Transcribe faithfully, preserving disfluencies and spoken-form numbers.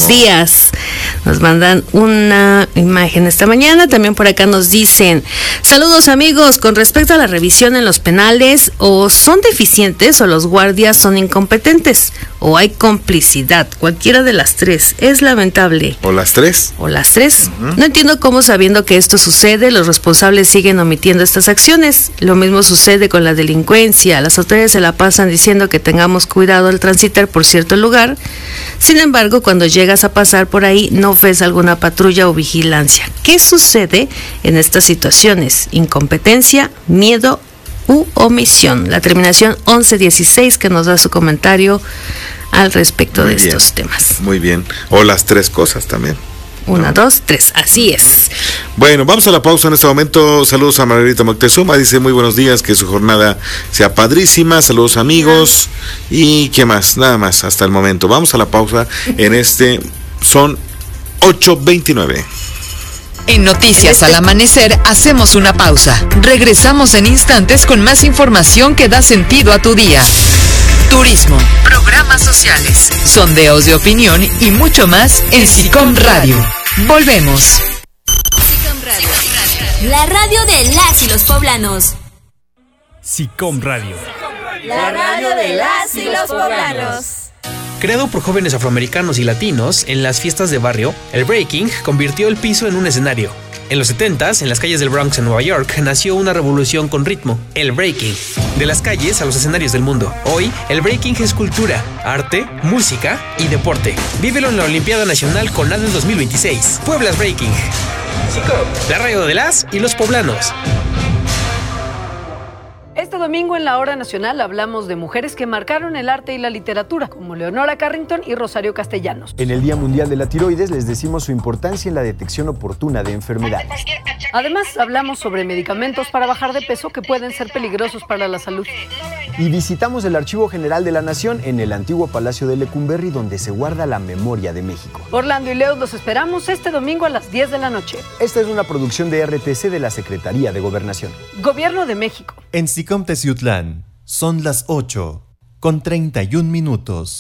días. Nos mandan una imagen esta mañana. También por acá nos dicen: saludos amigos, con respecto a la revisión en los penales, o son deficientes o los guardias son incompetentes o hay complicidad, cualquiera de las tres. Es lamentable. ¿O las tres? O las tres. Uh-huh. No entiendo cómo, sabiendo que esto sucede, los responsables siguen omitiendo estas acciones. Lo mismo sucede con la delincuencia. Las autoridades se la pasan diciendo que tengamos cuidado al transitar por cierto lugar. Sin embargo, cuando llegas a pasar por ahí, no ves alguna patrulla o vigilancia. ¿Qué sucede en estas situaciones? Incompetencia, miedo u omisión. La terminación once dieciséis que nos da su comentario al respecto Muy de bien. estos temas. Muy bien. O las tres cosas también. Una, ¿no? dos, tres. Así es. Bueno, vamos a la pausa en este momento. Saludos a Margarita Moctezuma. Dice muy buenos días, que su jornada sea padrísima. Saludos amigos. ¿Y qué más? Nada más hasta el momento. Vamos a la pausa en este. Son ocho veintinueve. En Noticias al Amanecer hacemos una pausa. Regresamos en instantes con más información que da sentido a tu día. Turismo, programas sociales, sondeos de opinión y mucho más en SICOM Radio. Volvemos. SICOM Radio, la radio de las y los poblanos. SICOM Radio, la radio de las y los poblanos. Creado por jóvenes afroamericanos y latinos en las fiestas de barrio, el breaking convirtió el piso en un escenario. En los setentas, en las calles del Bronx en Nueva York, nació una revolución con ritmo, el breaking. De las calles a los escenarios del mundo. Hoy, el breaking es cultura, arte, música y deporte. Vívelo en la Olimpiada Nacional CONADE dos mil veintiséis. Puebla's Breaking. La radio de las y los poblanos. Este domingo en la Hora Nacional hablamos de mujeres que marcaron el arte y la literatura, como Leonora Carrington y Rosario Castellanos. En el Día Mundial de la Tiroides les decimos su importancia en la detección oportuna de enfermedades. Además, hablamos sobre medicamentos para bajar de peso que pueden ser peligrosos para la salud. Y visitamos el Archivo General de la Nación en el antiguo Palacio de Lecumberri, donde se guarda la memoria de México. Orlando y Leo los esperamos este domingo a las diez de la noche. Esta es una producción de R T C de la Secretaría de Gobernación. Gobierno de México. En SICOM Teciutlán son las ocho con treinta y un minutos.